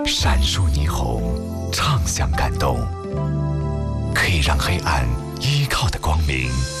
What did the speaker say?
闪烁霓虹，唱响感动，可以让黑暗依靠的光明